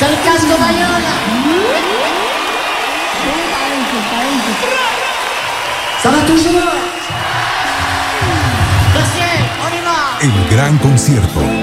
Quel casco Bayona. Ça va toujours. Merci, on y va. El gran concierto.